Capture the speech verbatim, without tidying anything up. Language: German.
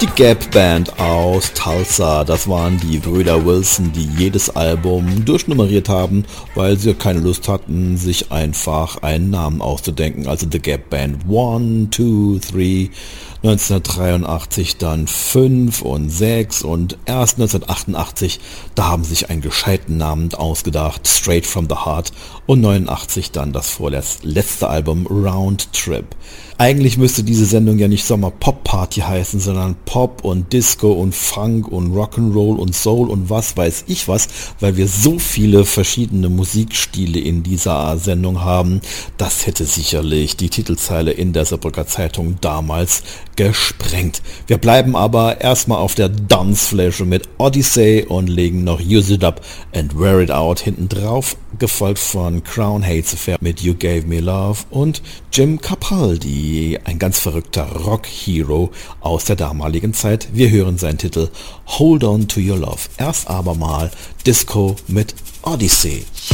Die Gap Band aus Tulsa, das waren die Brüder Wilson, die jedes Album durchnummeriert haben, weil sie keine Lust hatten, sich einfach einen Namen auszudenken. Also The Gap Band eins, zwei, drei, neunzehnhundertdreiundachtzig dann fünf und sechs und erst neunzehnhundertachtundachtzig, da haben sie sich einen gescheiten Namen ausgedacht, Straight from the Heart, und neunundachtzig dann das vorletzte Album Round Trip. Eigentlich müsste diese Sendung ja nicht Sommer Pop Party heißen, sondern Pop und Disco und Funk und Rock'n'Roll und Soul und was weiß ich was, weil wir so viele verschiedene Musikstile in dieser Sendung haben. Das hätte sicherlich die Titelzeile in der Saarbrücker Zeitung damals gesprengt. Wir bleiben aber erstmal auf der Dancefläche mit Odyssey und legen noch Use It Up and Wear It Out hinten drauf, gefolgt von Crown Hates Affair mit You Gave Me Love und Jim Capaldi, ein ganz verrückter Rock-Hero aus der damaligen Zeit. Wir hören seinen Titel Hold On To Your Love. Erst aber mal Disco mit Odyssey.